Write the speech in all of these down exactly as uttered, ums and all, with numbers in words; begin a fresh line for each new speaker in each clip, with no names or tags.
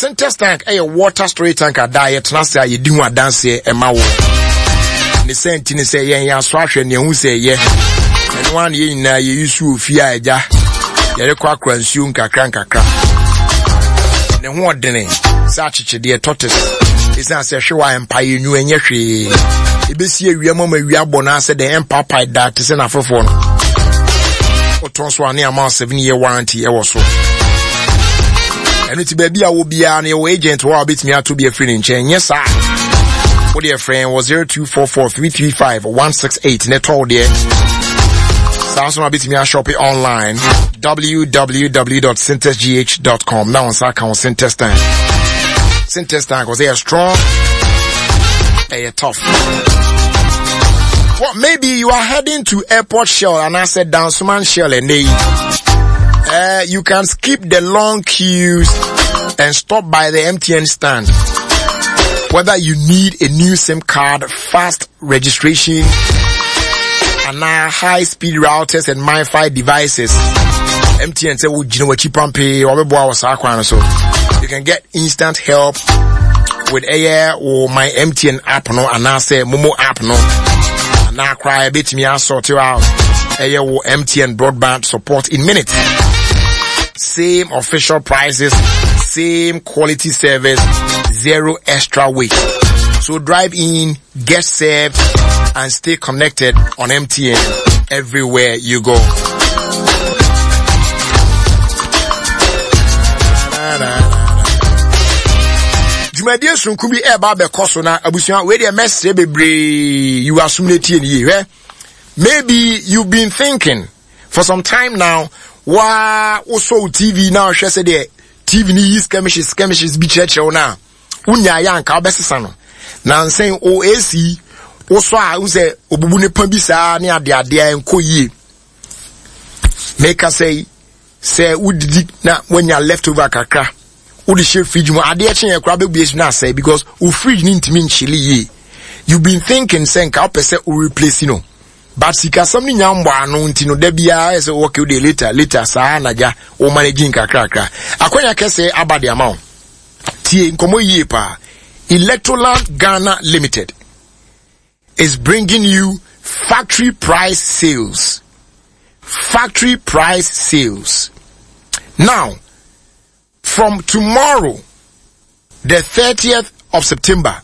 Syntex tank a water storage tank a diet na say you di ho adanse e ma wo. Ne senti ne say yen ya so ahwe ne hu say ye. And one ye na ye isu ofia eja. Ye rekwa kransu nkakra nkakra. Ne ho odene sa achiche de tortoise. Isa say hwe empire nyu enye hwe. Ebesi awia mama awia bona say the empire that say na fofo no. Otonso ane ama seven year warranty e wo so. And it's baby I will be an agent or bit me out to be a friend in chain. Yes, sir. What dear friend was zero two four four three three five one six eight. Net all there. Samsung bit me a shop it online. w w w dot syntex g h dot com. Now on Saka on Syntex tank. Syntex tank was there strong. A tough. Well, maybe you are heading to Airport Shell and I said down Suman Shell and they Uh, you can skip the long queues and stop by the M T N stand. Whether you need a new SIM card, fast registration, and now high-speed routers and MiFi devices, M T N say we you know what you pay or so you can get instant help with Air or my M T N app no, and I say Momo app no, and now cry a bit me I sort you out. Air or M T N broadband support in minutes. Same official prices, same quality service, zero extra wait. So drive in, get served, and stay connected on M T N everywhere you go. Jumadia sunkubi eba be kosona abusia we dey message bebre you assume tie ni eh. Maybe you've been thinking for some time now. Wa also T V now she said the T V ni skirmishes skirmishes be church now. Unya ya nka obesesa no. Na nsen O A C also a u say obubu ne pan bi saa ne ade ade enko yie. Make us say say udidi na wanya leftover kakra. Udi share fridge mo ade echen ekra be biesu na say because u fridge ni ntimi nchili yie. You been thinking say nka opese o replace no. But sika somni nyambo anu ntino debia ese okay de later later saa naja o managing kakra kakra akwanya kese abade amount tie nkomo yie pa. Electroland Ghana Limited is bringing you factory price sales. Factory price sales. Now, from tomorrow, the thirtieth of September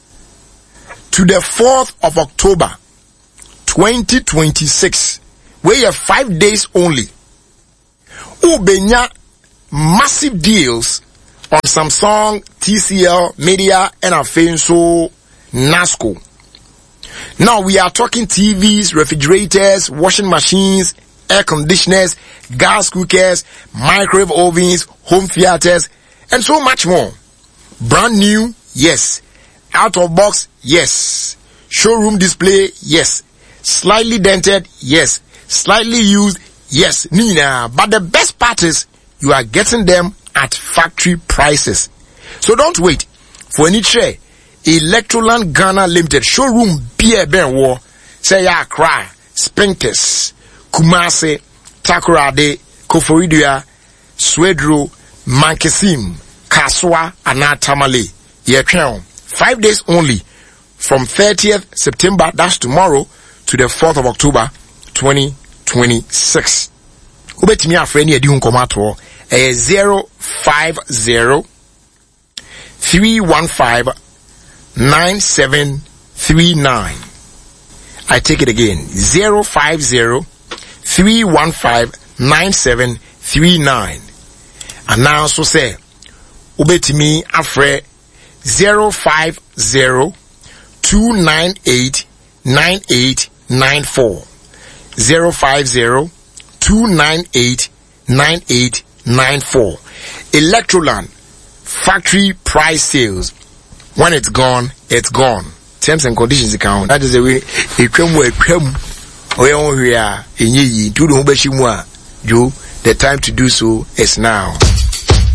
to the fourth of October twenty twenty-six, we have five days only. Ubenya massive deals on Samsung, T C L, Media, and Afenso, Nasco. Now we are talking T Vs, refrigerators, washing machines, air conditioners, gas cookers, microwave ovens, home theaters, and so much more. Brand new, yes. Out of box, yes. Showroom display, yes. Slightly dented, yes. Slightly used, yes. Nina, but the best part is you are getting them at factory prices. So don't wait for any tray. Electroland Ghana Limited showroom beer ben war say ya cry Spinks, Kumase, Takoradi, Koforidua, Swedro, Mankesim, Kaswa, and Tamale. Ye crown. Five days only from thirtieth September, that's tomorrow, to the fourth of October twenty twenty-six. Ubet me a friend here doing comato a zero five zero three one five nine seven three nine. I take it again. Zero five zero three one five nine seven three nine. And now also say ubet me a friend zero five zero two nine eight nine eight nine four. Zero five zero two nine eight nine eight nine four. Electroland factory price sales. When it's gone, it's gone. Terms and conditions account. That is the way it come where come. We are in ye to the Joe. The time to do so is now.